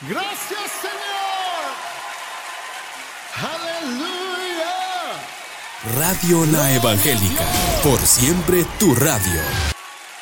Gracias, Señor. Aleluya. Radio La Evangélica, por siempre tu radio.